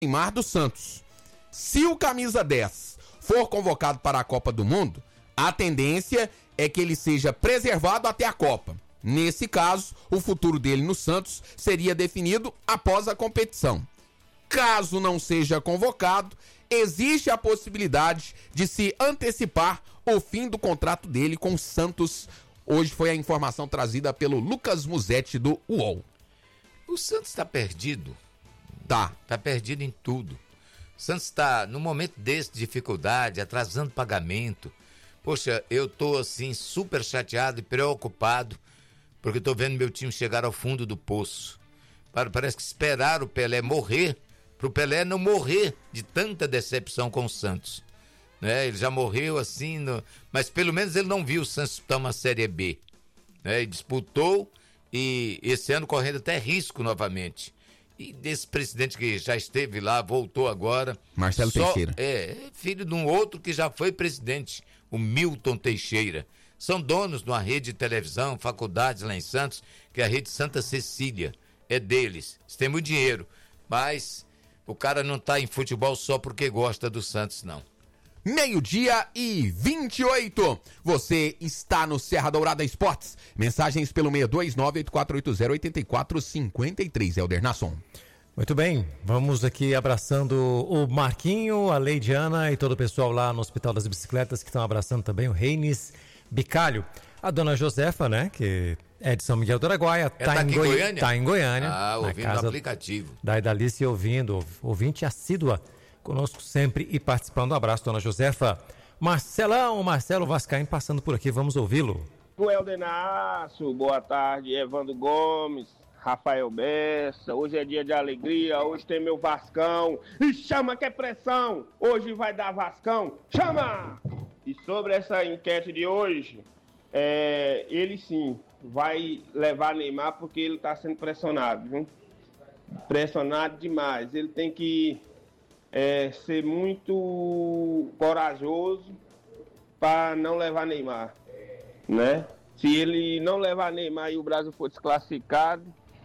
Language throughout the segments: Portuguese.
Neymar do Santos. Se o camisa 10 for convocado para a Copa do Mundo, a tendência é que ele seja preservado até a Copa. Nesse caso, o futuro dele no Santos seria definido após a competição. Caso não seja convocado, existe a possibilidade de se antecipar o fim do contrato dele com o Santos. Hoje foi a informação trazida pelo Lucas Musetti do UOL. O Santos está perdido. Tá perdido em tudo. O Santos está, no momento desse, de dificuldade, atrasando pagamento. Poxa, eu tô assim, super chateado e preocupado, porque tô vendo meu time chegar ao fundo do poço. Parece que esperaram o Pelé morrer, pro Pelé não morrer de tanta decepção com o Santos. Né? Ele já morreu assim, mas pelo menos ele não viu o Santos disputar uma Série B. Né? Ele disputou e esse ano correndo até risco novamente. E desse presidente que já esteve lá, voltou agora. Marcelo Teixeira. Filho de um outro que já foi presidente, o Milton Teixeira. São donos de uma rede de televisão, faculdades lá em Santos, que é a Rede Santa Cecília. É deles. Eles têm muito dinheiro. Mas o cara não tá em futebol só porque gosta do Santos, não. 12:28. Você está no Serra Dourada Esportes. Mensagens pelo 629-8480-8453. Helder Nasson. Muito bem, vamos aqui abraçando o Marquinho, a Leidiana e todo o pessoal lá no Hospital das Bicicletas que estão abraçando também o Reines Bicalho. A dona Josefa, né, que é de São Miguel do Araguaia, tá em Goiânia? Tá em Goiânia. Ouvindo no aplicativo. Da Idalice ouvindo, ouvinte assídua. Conosco sempre e participando. Um abraço, dona Josefa. Marcelo Vascaíno passando por aqui, vamos ouvi-lo. O Helder Nasso, boa tarde, Evandro Gomes, Rafael Bessa, hoje é dia de alegria, hoje tem meu Vascão, e chama que é pressão, hoje vai dar Vascão, chama! E sobre essa enquete de hoje, ele sim, vai levar Neymar porque ele está sendo pressionado, viu? Pressionado demais, ele tem que ser muito corajoso para não levar Neymar, né? Se ele não levar Neymar e o Brasil for desclassificado,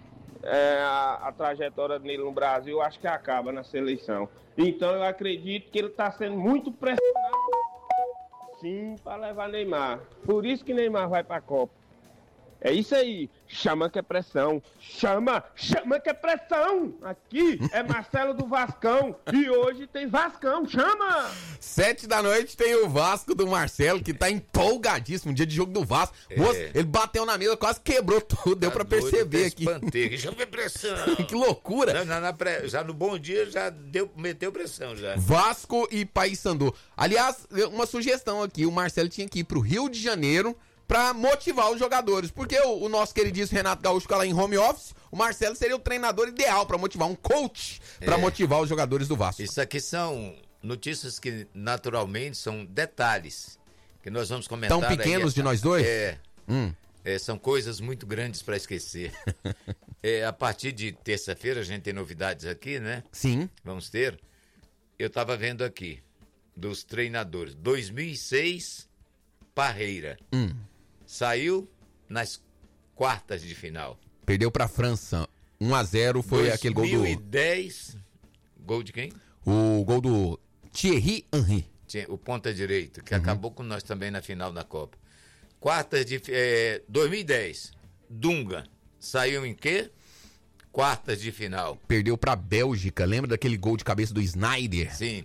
a trajetória dele no Brasil, eu acho que acaba na seleção. Então eu acredito que ele está sendo muito pressionado, sim, para levar Neymar. Por isso que Neymar vai para a Copa. É isso aí, chama que é pressão, chama que é pressão, aqui é Marcelo do Vascão e hoje tem Vascão, chama! 19h tem o Vasco do Marcelo, que tá empolgadíssimo, dia de jogo do Vasco. Moço, ele bateu na mesa, quase quebrou tudo, deu pra perceber aqui. Chama que é pressão. Que loucura. Já no Bom Dia já meteu pressão já. Vasco e Paysandu. Aliás, uma sugestão aqui, o Marcelo tinha que ir pro Rio de Janeiro pra motivar os jogadores, porque o nosso queridíssimo Renato Gaúcho fica lá em home office, o Marcelo seria o treinador ideal pra motivar, um coach pra motivar os jogadores do Vasco. Isso aqui são notícias que naturalmente são detalhes que nós vamos comentar. Tão pequenos de nós dois? São coisas muito grandes pra esquecer. A partir de terça-feira a gente tem novidades aqui, né? Sim. Vamos ter. Eu tava vendo aqui dos treinadores. 2006, Parreira. Saiu nas quartas de final. Perdeu pra França. 1-0 foi aquele gol do... 2010, gol de quem? O gol do Thierry Henry. O ponta direito, que acabou com nós também na final da Copa. Quartas de... 2010, Dunga. Saiu em quê? Quartas de final. Perdeu pra Bélgica. Lembra daquele gol de cabeça do Sneijder? Sim.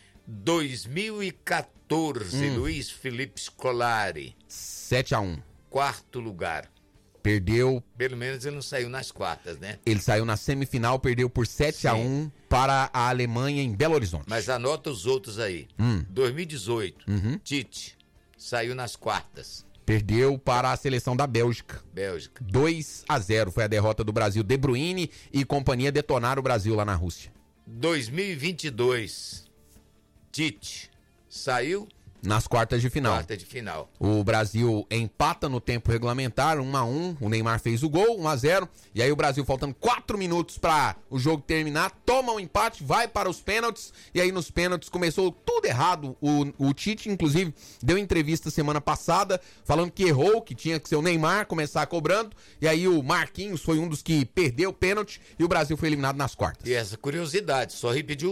2014, Luiz Felipe Scolari. 7-1. Quarto lugar. Perdeu. Pelo menos ele não saiu nas quartas, né? Ele saiu na semifinal, perdeu por 7-1 para a Alemanha em Belo Horizonte. Mas anota os outros aí. 2018, Tite saiu nas quartas. Perdeu para a seleção da Bélgica. 2-0 foi a derrota do Brasil. De Bruyne e companhia detonaram o Brasil lá na Rússia. 2022, Tite saiu Nas quartas de final. Quarta de final. O Brasil empata no tempo regulamentar, 1-1. O Neymar fez o gol, 1-0. E aí o Brasil, faltando 4 minutos para o jogo terminar, toma um empate, vai para os pênaltis. E aí nos pênaltis começou tudo errado. O Tite, inclusive, deu entrevista semana passada, falando que errou, que tinha que ser o Neymar começar cobrando. E aí o Marquinhos foi um dos que perdeu o pênalti e o Brasil foi eliminado nas quartas. E essa curiosidade, só repetiu